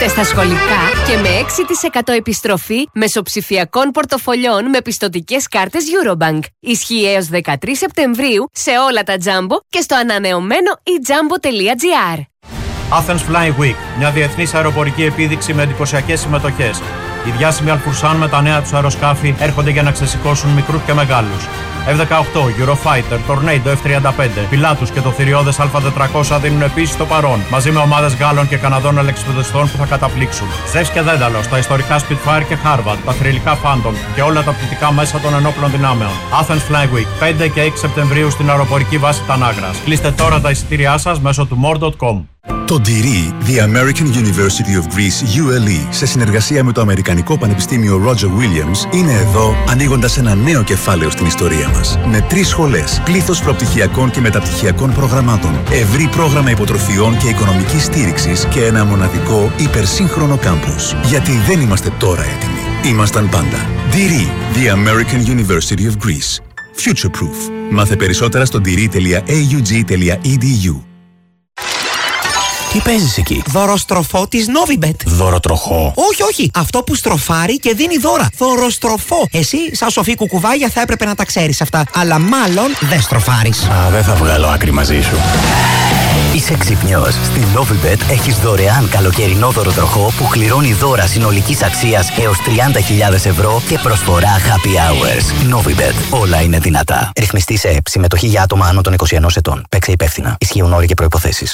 Μπούστε στα σχολικά και με 6% επιστροφή μεσοψηφιακών πορτοφολιών με πιστωτικές κάρτες Eurobank. Ισχύει έως 13 Σεπτεμβρίου σε όλα τα Jumbo και στο ανανεωμένο ejumbo.gr. Athens Flying Week, μια διεθνής αεροπορική επίδειξη με εντυπωσιακές συμμετοχές. Οι διάσημοι Αλφουρσάν με τα νέα τους αεροσκάφη έρχονται για να ξεσηκώσουν μικρούς και μεγάλους. F-18, Eurofighter, Tornado F-35, Pilatus και το θηριώδες Α400 δίνουν επίσης το παρόν, μαζί με ομάδες Γάλλων και Καναδών αλεξιπτοδιστών που θα καταπλήξουν. Ζεύς και Δένταλος, τα ιστορικά Spitfire και Harvard, τα θρυλικά Phantom και όλα τα πτυτικά μέσα των ενόπλων δυνάμεων. Athens Flying Week, 5 και 6 Σεπτεμβρίου στην αεροπορική βάση Τανάγρας. Κλείστε τώρα τα εισιτήριά σας μέσω του more.com. Το DIRI, The American University of Greece, ULE, σε συνεργασία με το Αμερικανικό Πανεπιστήμιο Roger Williams, είναι εδώ ανοίγοντας ένα νέο κεφάλαιο στην ιστορία μας. Με 3 σχολές, πλήθος προπτυχιακών και μεταπτυχιακών προγραμμάτων, ευρύ πρόγραμμα υποτροφιών και οικονομικής στήριξης και ένα μοναδικό υπερσύγχρονο κάμπους. Γιατί δεν είμαστε τώρα έτοιμοι. Ήμασταν πάντα. DIRI, The American University of Greece. Future Proof. Μάθε περισσότερα στο diri.aug.edu. Τι παίζεις εκεί? Δωροστροφό της Novibet. Δωροτροχό? Όχι. Αυτό που στροφάρει και δίνει δώρα. Δωροστροφό. Εσύ, σαν σοφή κουκουβάγια, θα έπρεπε να τα ξέρεις αυτά. Αλλά μάλλον δεν στροφάρεις. Δεν θα βγάλω άκρη μαζί σου. Είσαι ξυπνιός. Στην Novibet έχεις δωρεάν καλοκαιρινό δωροτροχό που κληρώνει δώρα συνολικής αξίας έως 30.000 ευρώ και προσφορά happy hours. Novibet. Όλα είναι δυνατά. Ρυθμιστή σε ΕΠ. Συμμετοχή για άτομα άνω των 21 ετών. Παίξε υπεύθυνα. Ισχύουν όροι και προϋποθέσεις.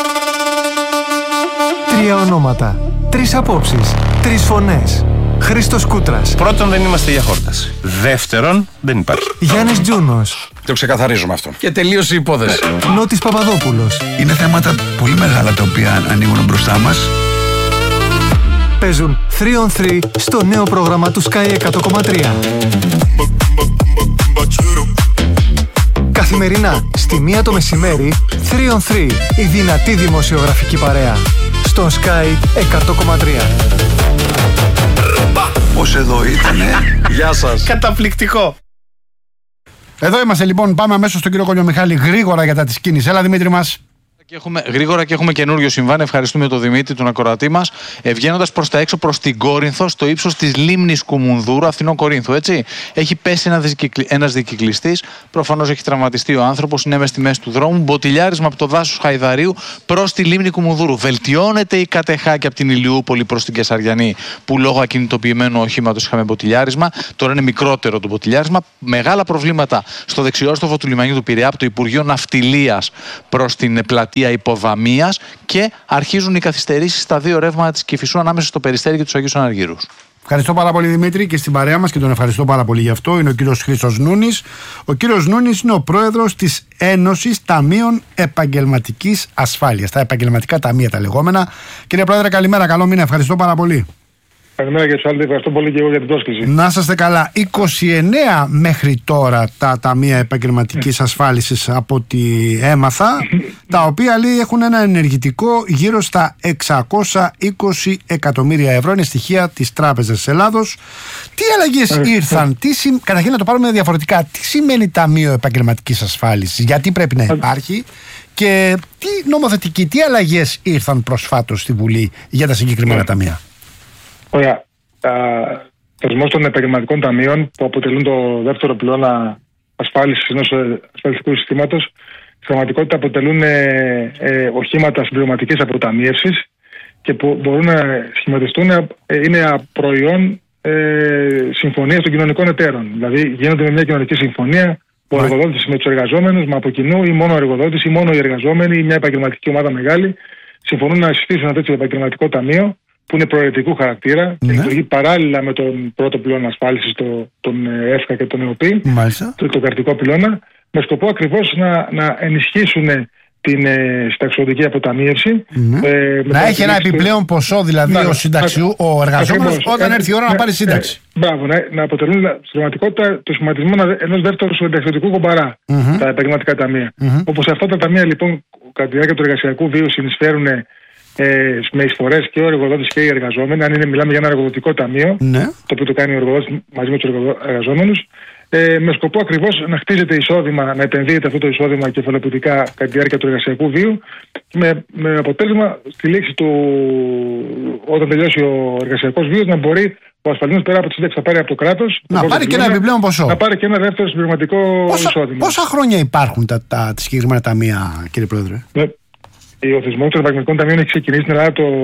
3 ονόματα, 3 απόψεις, 3 φωνές. Χρήστος Κούτρας. Πρώτον, δεν είμαστε για χόρταση. Δεύτερον, δεν υπάρχει. Γιάννης Τζούνος. Το ξεκαθαρίζουμε αυτό. Και τελείωσε η υπόθεση. Νότης Παπαδόπουλος. Είναι θέματα πολύ μεγάλα τα οποία ανοίγουν μπροστά μας. Παίζουν 3 on 3 στο νέο πρόγραμμα του Sky 100,3. Καθημερινά, στη 1 το μεσημέρι, 3 on 3, η δυνατή δημοσιογραφική παρέα. Στον Sky 100,3. Πώς εδώ ήτανε. Γεια σας. Καταπληκτικό. Εδώ είμαστε λοιπόν, πάμε αμέσως στον κύριο Κολιομιχάλη γρήγορα για τα της κίνησης. Έλα Δημήτρη μας. Γρήγορα και έχουμε καινούριο συμβάν. Ευχαριστούμε τον Δημήτρη, τον ακροατή μας. Βγαίνοντας προς τα έξω, προς την Κόρινθο, στο ύψος της λίμνης Κουμουνδούρου, Αθηνών Κορίνθου, έτσι. Έχει πέσει ένας δικυκλιστής. Προφανώς έχει τραυματιστεί ο άνθρωπος. Είναι μες στη μέση του δρόμου. Μποτιλιάρισμα από το δάσος Χαϊδαρίου προς τη λίμνη Κουμουνδούρου. Βελτιώνεται η κατεχάκη από την Ηλιούπολη προς την Κεσαριανή, που λόγω ακινητοποιημένου οχήματος είχαμε μποτιλιάρισμα. Τώρα είναι μικρότερο το μποτιλιάρισμα. Μεγάλα προβλήματα στο δεξιόστροφο του λιμανιού του Πειραιά, από το Υπουργείο Ναυτιλίας προς την πλατεία Υποδαμίας, και αρχίζουν οι καθυστερήσεις στα 2 ρεύματα της Κηφισού ανάμεσα στο Περιστέρι και τους Αγίους Αναργύρους. Ευχαριστώ πάρα πολύ Δημήτρη και στην παρέα μας, και τον ευχαριστώ πάρα πολύ γι' αυτό. Είναι ο κύριος Χρήστος Νούνης. Ο κύριος Νούνης είναι ο πρόεδρος της Ένωσης Ταμείων Επαγγελματικής Ασφάλειας. Τα επαγγελματικά ταμεία τα λεγόμενα. Κύριε Πρόεδρε, καλημέρα, καλό μήνα, ευχαριστώ πάρα πολύ. Καλημέρα και τους άλλους, ευχαριστώ πολύ και εγώ για την πρόσκληση. Να είστε καλά. 29 μέχρι τώρα τα ταμεία επαγγελματικής ασφάλισης από ό,τι έμαθα, τα οποία λέει έχουν ένα ενεργητικό γύρω στα 620 εκατομμύρια ευρώ. Είναι στοιχεία της Τράπεζας της Ελλάδος. Τι αλλαγές ήρθαν, καταρχήν να το πάρουμε διαφορετικά. Τι σημαίνει Ταμείο Επαγγελματικής Ασφάλισης, γιατί πρέπει να υπάρχει, και τι νομοθετική, τι αλλαγές ήρθαν προσφάτως στη Βουλή για τα συγκεκριμένα ταμεία. Ωραία. Θεσμός των επαγγελματικών ταμείων, που αποτελούν το δεύτερο πυλώνα ασφάλισης ενός ασφαλιστικού συστήματος, στην πραγματικότητα αποτελούν οχήματα συμπληρωματικής αποταμίευσης και που μπορούν να σχηματιστούν, είναι προϊόν συμφωνίας των κοινωνικών εταίρων. Δηλαδή γίνονται με μια κοινωνική συμφωνία, ο εργοδότης με τους εργαζόμενους, με από κοινού, ή μόνο ο εργοδότης ή μόνο οι εργαζόμενοι, ή μια επαγγελματική ομάδα μεγάλη, συμφωνούν να συστήσουν ένα τέτοιο επαγγελματικό ταμείο, που είναι προαιρετικού χαρακτήρα και λειτουργεί παράλληλα με τον πρώτο πυλώνα ασφάλισης, τον ΕΦΚΑ και τον ΕΟΠΗ, το καρτικό πυλώνα, με σκοπό ακριβώς να ενισχύσουν την συνταξιοδοτική αποταμίευση. Να έχει ένα επιπλέον ποσό, δηλαδή ο εργαζόμενος όταν έρθει η ώρα να πάρει σύνταξη. Μπράβο, να αποτελούν στην πραγματικότητα το σχηματισμό ενός δεύτερου συνταξιοδοτικού κομπαρά, τα επαγγελματικά ταμεία. Όπως αυτά τα ταμεία λοιπόν κατά τη διάρκεια του εργασιακού βίου συνεισφέρουν με εισφορές και ο εργοδότης και οι εργαζόμενοι, αν μιλάμε για ένα εργοδοτικό ταμείο, το οποίο το κάνει ο εργοδότης μαζί με τους εργαζόμενους, με σκοπό ακριβώς να χτίζεται εισόδημα, να επενδύεται αυτό το εισόδημα κεφαλαιοποιητικά κατά τη διάρκεια του εργασιακού βίου, με αποτέλεσμα στη λήξη του όταν τελειώσει ο εργασιακός βίος, να μπορεί ο ασφαλισμένος πέρα από τη σύνταξη να πάρει από το κράτος. Να πάρει και ένα επιπλέον ποσό. Να πάρει και ένα δεύτερο συμπληρωματικό εισόδημα. Πόσα χρόνια υπάρχουν τα συγκεκριμένα ταμεία, κύριε Πρόεδρε? Ο θεσμός των επαγγελματικών ταμείων έχει ξεκινήσει στην Ελλάδα το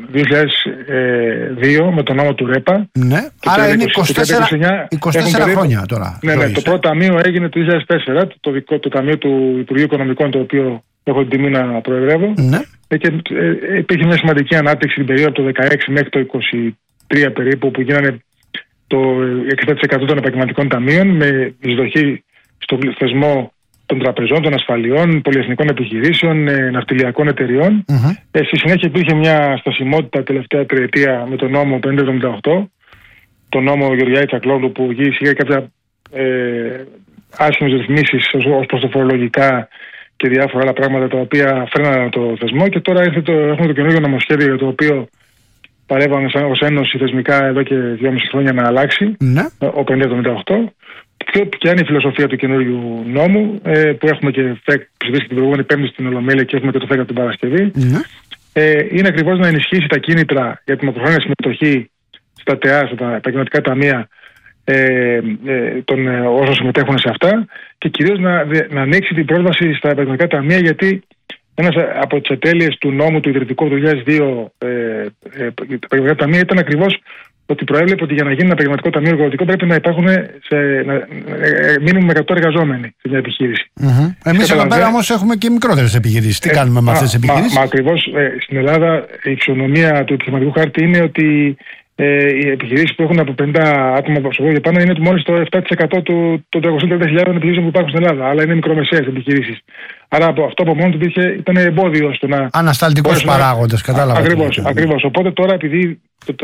2002 με τον νόμο του ΡΕΠΑ. Ναι, άρα είναι 24 χρόνια τώρα. Ναι, το πρώτο ταμείο έγινε το 2004, το ταμείο του Υπουργείου Οικονομικών, το οποίο έχω την τιμή να προεδρεύω. Ναι. Και υπήρχε μια σημαντική ανάπτυξη την περίοδο από το 2016 μέχρι το 2023 περίπου, που γίνανε το 60% των επαγγελματικών ταμείων με εισδοχή στο θεσμό των τραπεζών, των ασφαλιών, πολυεθνικών επιχειρήσεων, ναυτιλιακών εταιριών. Στη συνέχεια υπήρχε μια στασιμότητα τελευταία τριετία με τον νόμο 578, τον νόμο Γεωργιάδη Τσακλόγλου, που είχε κάποια άσχημες ρυθμίσεις ως προς το φορολογικά και διάφορα άλλα πράγματα τα οποία φρέναναν το θεσμό. Και τώρα έχουμε το καινούργιο νομοσχέδιο, για το οποίο παρέμβαμε ως Ένωση θεσμικά εδώ και 2,5 χρόνια να αλλάξει, ο 578. Ποια είναι η φιλοσοφία του καινούριου νόμου, που έχουμε και ψηφίσει την προηγούμενη Πέμπτη στην Ολομέλεια και έχουμε και το ΦΕΚΑ την Παρασκευή? Είναι ακριβώς να ενισχύσει τα κίνητρα για τη μακροχρόνια συμμετοχή στα ΤΕΑ, στα επαγγελματικά ταμεία, των όσων συμμετέχουν σε αυτά, και κυρίως να ανοίξει την πρόσβαση στα επαγγελματικά ταμεία, γιατί ένας από τις ατέλειες του νόμου του ιδρυτικού του 2002 τα επαγγελματικά ταμεία ήταν ακριβώς ότι προέβλεπε ότι για να γίνει ένα επαγγελματικό ταμείο εργοδοτικό πρέπει να υπάρχουν μήνυμου 100 εργαζόμενοι σε μια επιχείρηση. Εμείς εδώ πέρα όμως έχουμε και μικρότερες επιχειρήσεις. Τι κάνουμε με αυτές τις επιχειρήσεις? Ακριβώς στην Ελλάδα η φυσιονομία του επιχειρηματικού χάρτη είναι ότι οι επιχειρήσεις που έχουν από 50 άτομα προσωπικό και πάνω είναι ότι μόλις το 7% των 330.000 επιχειρήσεων που υπάρχουν στην Ελλάδα. Αλλά είναι μικρομεσαίες επιχειρήσεις. Άρα αυτό από μόνο του ήταν εμπόδιο στο να. Ανασταλτικός παράγοντας, κατάλαβα. Ακριβώς. Οπότε τώρα, επειδή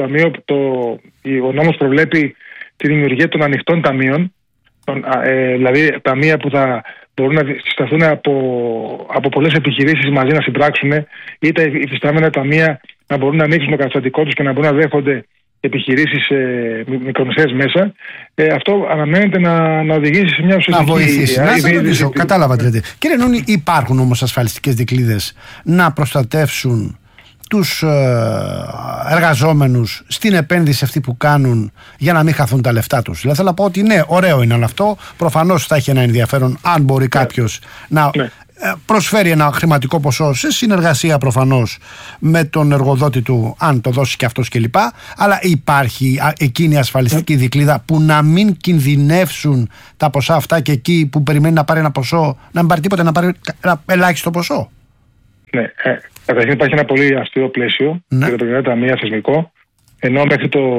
ο νόμος προβλέπει τη δημιουργία των ανοιχτών ταμείων, δηλαδή ταμεία που θα μπορούν να συσταθούν από πολλές επιχειρήσεις μαζί να συμπράξουν, ή τα υφιστάμενα ταμεία να μπορούν να ανοίξουν το καταστατικό τους και να μπορούν να δέχονται επιχειρήσεις μικρομεσαίες μέσα, αυτό αναμένεται να οδηγήσει σε μια ουσιαστική. Να βοηθήσει. Να σας ρωτήσω, κατάλαβα. Κύριε Νούνη, υπάρχουν όμως ασφαλιστικές δικλείδες να προστατεύσουν τους εργαζόμενους στην επένδυση αυτή που κάνουν, για να μην χαθούν τα λεφτά τους? Δηλαδή θέλω να πω ότι ναι, ωραίο είναι αυτό, προφανώς θα έχει ένα ενδιαφέρον αν μπορεί κάποιος να προσφέρει ένα χρηματικό ποσό σε συνεργασία προφανώς με τον εργοδότη του, αν το δώσει και αυτός κλπ. Αλλά υπάρχει εκείνη η ασφαλιστική δικλείδα που να μην κινδυνεύσουν τα ποσά αυτά, και εκεί που περιμένει να πάρει ένα ποσό να μην πάρει τίποτα, να πάρει ένα ελάχιστο ποσό? Ναι, καταρχήν υπάρχει ένα πολύ αστείο πλαίσιο για τα επαγγελματικά ταμεία θεσμικό, ενώ μέχρι το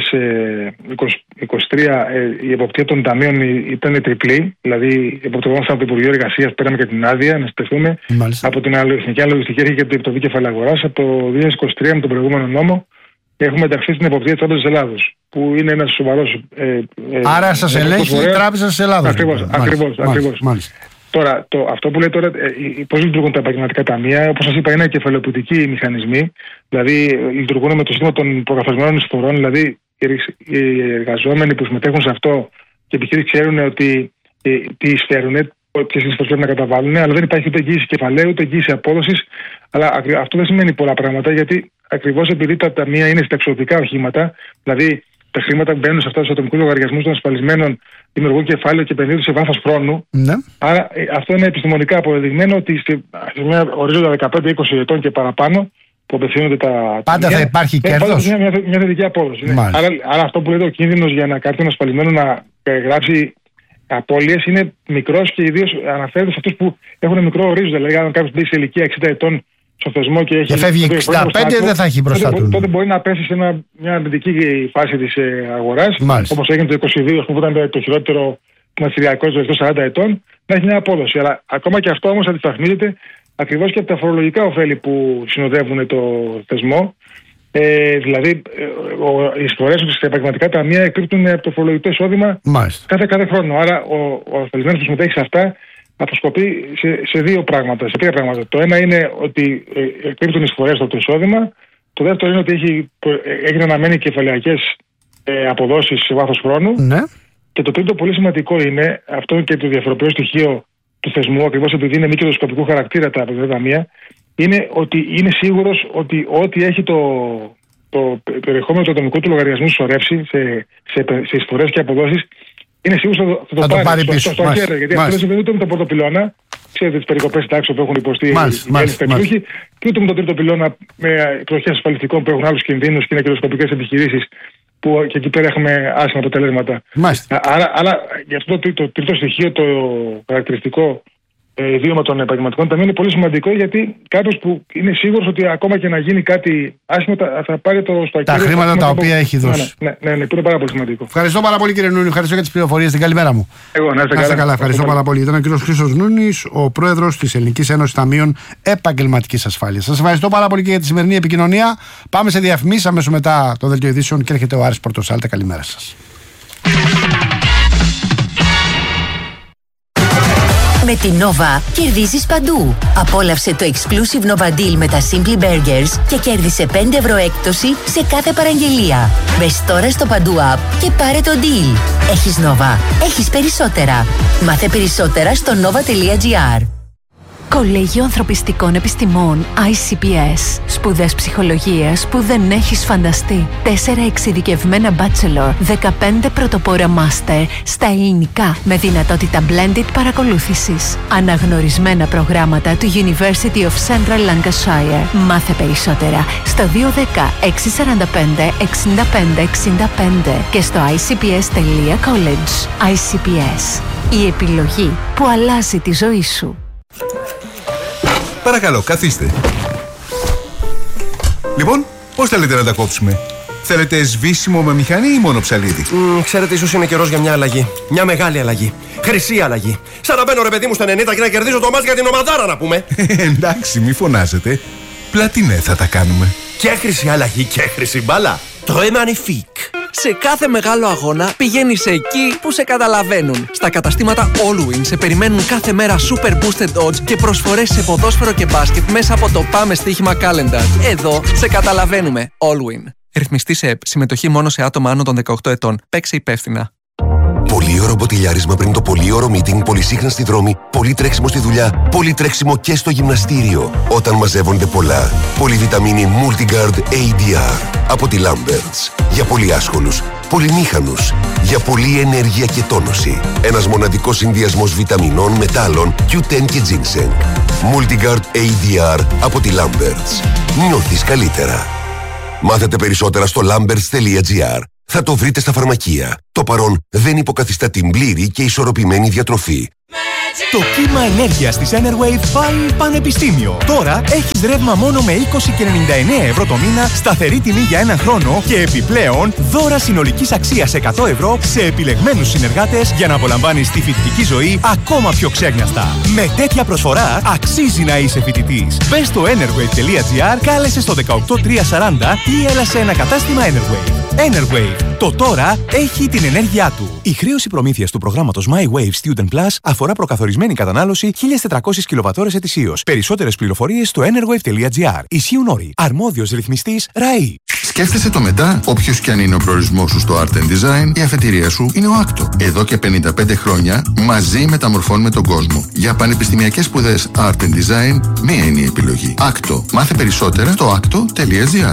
2023 η εποπτεία των ταμείων ήταν τριπλή, δηλαδή εποπτευόμασταν από το Υπουργείο Εργασίας, πέραμε και την άδεια να στεθούμε, από την Εθνική Αναλογιστική Αρχή και την Επιτροπή Κεφαλαίου Αγοράς. Από το 2023 με τον προηγούμενο νόμο έχουμε ενταχθεί στην εποπτεία της Τράπεζας Ελλάδος, που είναι ένας σοβαρός. Άρα σας ελέγχει η Τράπεζα της Ελλάδος. Ακριβώς. Τώρα, αυτό που λέει τώρα, πώς λειτουργούν τα επαγγελματικά ταμεία, όπως σας είπα, είναι κεφαλαιοποιητικοί μηχανισμοί, δηλαδή λειτουργούν με το σύστημα των προκαθορισμένων εισφορών, δηλαδή οι εργαζόμενοι που συμμετέχουν σε αυτό και οι επιχειρήσεις ξέρουν ότι τι εισφέρουν, ποιες εισφορές πρέπει να καταβάλουν, αλλά δεν υπάρχει ούτε εγγύηση κεφαλαίου, ούτε εγγύηση απόδοσης. Αλλά αυτό δεν σημαίνει πολλά πράγματα, γιατί ακριβώς επειδή τα ταμεία είναι στα εξωτικά οχήματα, δηλαδή τα χρήματα που μπαίνουν σε αυτά του ατομικού λογαριασμού των ασφαλισμένων δημιουργούν κεφάλαιο και επενδύουν σε βάθος χρόνου. Άρα αυτό είναι επιστημονικά αποδεδειγμένο ότι σε μια ορίζοντα 15-20 ετών και παραπάνω που απευθύνονται τα. Πάντα θα υπάρχει κέρδος. Μια θετική απόδοση. Ναι. Άρα αυτό που λέτε, ο κίνδυνος για κάποιον ασφαλισμένο να γράψει απώλειες είναι μικρός, και ιδίως αναφέρεται σε αυτούς που έχουν μικρό ορίζοντα. Δηλαδή, αν κάποιος μπει σε ηλικία 60 ετών στο θεσμό και έχει. Φεύγει 65, δεν θα έχει μπροστά του. Τότε μπορεί να πέσει σε μια αρνητική φάση της αγοράς, όπως έγινε το 2022, που ήταν το χειρότερο μαθηριακό των 40 ετών, να έχει μια απόδοση. Αλλά ακόμα και αυτό όμως αντισταθμίζεται ακριβώς και από τα φορολογικά ωφέλη που συνοδεύουν το θεσμό. Δηλαδή, οι εισφορές στα επαγγελματικά ταμεία εκπίπτουν από το φορολογικό εισόδημα κάθε χρόνο. Άρα, ο ασφαλισμένος που συμμετέχει σε αυτά αποσκοπεί σε τρία πράγματα. Το ένα είναι ότι εκπίπτουν οι εισφορές στο εισόδημα. Το δεύτερο είναι ότι έγινε αναμένει κεφαλαιακές αποδόσεις σε βάθος χρόνου. Και το τρίτο, πολύ σημαντικό, είναι αυτό και το διαφοροποιητικό στοιχείο του θεσμού, ακριβώς επειδή είναι μη κερδοσκοπικού χαρακτήρα τα ταμεία, είναι ότι είναι σίγουρος ότι ό,τι έχει το το περιεχόμενο του ατομικού του λογαριασμού σωρεύσει σε εισφορές και αποδόσεις, είναι σίγουρο θα το πάρει πίσω. Στο χέρι, γιατί αυτό δεν συμβαίνει ούτε με τον πρώτο πυλώνα. Ξέρετε τις περικοπές τάξεων που έχουν υποστεί οι Έλληνες ταξιούχοι, και ούτε με τον τρίτο πυλώνα με προχές ασφαλιστικών που έχουν άλλους κινδύνους και είναι κερδοσκοπικές επιχειρήσεις, που και εκεί πέρα έχουμε άσχημα αποτελέσματα. Άρα γι' αυτό το τρίτο στοιχείο, το χαρακτηριστικό βίωμα των επαγγελματικών ταμείων, είναι πολύ σημαντικό, γιατί κάποιος που είναι σίγουρος ότι ακόμα και να γίνει κάτι άσχημο θα πάρει στο ακύριο τα χρήματα τα οποία έχει δώσει. Ναι, που είναι πάρα πολύ σημαντικό. Ευχαριστώ πάρα πολύ, κύριε Νούνη. Ευχαριστώ για τις πληροφορίες. Την καλημέρα μου. Εγώ, να είστε καλά. Ευχαριστώ πάρα πολύ. Ήταν ο κύριος Χρήστος Νούνης, ο πρόεδρος της Ελληνικής Ένωσης Ταμείων Επαγγελματικής Ασφάλειας. Σας ευχαριστώ πάρα πολύ και για τη σημερινή επικοινωνία. Πάμε σε διαφημίσεις αμέσως μετά το δελτίο ειδήσεων και έρχεται ο Άρης Πορτοσάλτε. Καλημέρα σας. Με την Nova κερδίζεις παντού. Απόλαυσε το exclusive Nova Deal με τα Simply Burgers και κέρδισε 5 ευρώ έκπτωση σε κάθε παραγγελία. Μπες τώρα στο Παντού App και πάρε το deal. Έχεις Nova. Έχεις περισσότερα. Μάθε περισσότερα στο nova.gr. Κολέγιο Ανθρωπιστικών Επιστημών ICPS. Σπουδές ψυχολογίας που δεν έχεις φανταστεί. 4 εξειδικευμένα bachelor, 15 πρωτοπόρα master στα ελληνικά με δυνατότητα blended παρακολούθησης. Αναγνωρισμένα προγράμματα του University of Central Lancashire. Μάθε περισσότερα στο 210 645 65 65 και στο icps.college. ICPS. Η επιλογή που αλλάζει τη ζωή σου. Παρακαλώ, καθίστε. Λοιπόν, πώς θέλετε να τα κόψουμε? Θέλετε σβήσιμο με μηχανή ή μόνο ψαλίδι? Ξέρετε, ίσως είναι καιρός για μια αλλαγή. Μια μεγάλη αλλαγή. Χρυσή αλλαγή. Σαν να μπαίνω, ρε παιδί μου, στα 90 και να κερδίζω το μάτς για την ομαδάρα, να πούμε. Εντάξει, μη φωνάζετε. Πλατινέ θα τα κάνουμε. Και χρυσή αλλαγή και χρυσή μπάλα. Très magnifique. Σε κάθε μεγάλο αγώνα πηγαίνεις εκεί που σε καταλαβαίνουν. Στα καταστήματα Allwin σε περιμένουν κάθε μέρα super boosted odds και προσφορές σε ποδόσφαιρο και μπάσκετ μέσα από το Πάμε Στοίχημα Calendar. Εδώ σε καταλαβαίνουμε. Allwin. Ρυθμιστή σε ΕΠ. Συμμετοχή μόνο σε άτομα άνω των 18 ετών. Παίξε υπεύθυνα. Πολύ ωραίο μποτιλιάρισμα πριν το πολύ ωραίο meeting, πολύ σύγχρονα στη δρόμη, πολύ τρέξιμο στη δουλειά, πολύ τρέξιμο και στο γυμναστήριο. Όταν μαζεύονται πολλά. Πολυβιταμίνη Multigard ADR από τη Lamberts. Για πολύ άσχολους, πολυμήχανους, για πολλή ενέργεια και τόνωση. Ένας μοναδικός συνδυασμός βιταμινών, μετάλλων, Q10 και ginseng. Multigard ADR από τη Lamberts. Νιώθεις καλύτερα. Μάθετε περισσότερα στο lamberts.gr. Θα το βρείτε στα φαρμακεία. Το παρόν δεν υποκαθιστά την πλήρη και ισορροπημένη διατροφή. Το κύμα ενέργειας της Enerwave πάει πανεπιστήμιο. Τώρα έχεις ρεύμα μόνο με 20 και 99 ευρώ το μήνα, σταθερή τιμή για έναν χρόνο και επιπλέον δώρα συνολικής αξίας 100 ευρώ σε επιλεγμένους συνεργάτες για να απολαμβάνεις τη φοιτητική ζωή ακόμα πιο ξέγνιαστα. Με τέτοια προσφορά αξίζει να είσαι φοιτητής. Μπες στο enerwave.gr, κάλεσε στο 18340 ή έλα σε ένα κατάστημα Enerwave. Enerwave. Το τώρα έχει την ενέργειά του. Η χρέωση προμήθειας του προγράμματος My Wave Student Plus αφορά προκαθορισμένη κατανάλωση 1.400 κιλοβατώρες ετησίως. Περισσότερες πληροφορίες στο enerwave.gr. Ισχύουν όροι. Αρμόδιος ρυθμιστής ΡΑΗ. Σκέφτεσαι το μετά, όποιος και αν είναι ο προορισμός σου στο Art and Design, η αφετηρία σου είναι ο Άκτο. Εδώ και 55 χρόνια μαζί μεταμορφώνουμε τον κόσμο. Για πανεπιστημιακές σπουδές Art and Design, μία είναι η επιλογή. Άκτο. Μάθε περισσότερα στο acto.gr.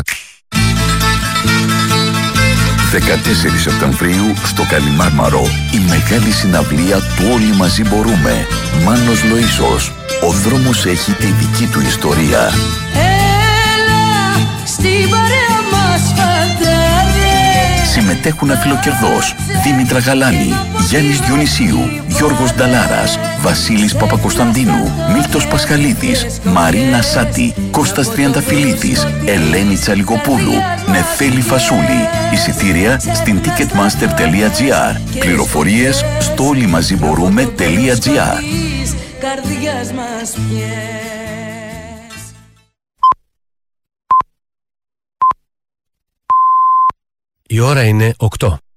14 Σεπτεμβρίου στο Καλιμάρμαρο η μεγάλη συναυλία του Όλοι Μαζί Μπορούμε. Μάνος Λοΐσος. Ο δρόμος έχει τη δική του ιστορία. Έλα στην παρέα μας φαντάρε. Συμμετέχουν Αφιλοκερδός, Δήμητρα Γαλάνη, Γιάννης Διονυσίου, Γιώργος Νταλάρας, Βασίλης Παπακοσταντίνου, Μίλτος Πασχαλίδης, Μαρίνα Σάτη, Κώστας Τριανταφυλλίδης, Ελένη Τσαλικοπούλου, Νεφέλη Φασούλη. Εισιτήρια στην ticketmaster.gr. Πληροφορίες στο όλοιμαζιμπορούμε.gr. Η ώρα είναι 8.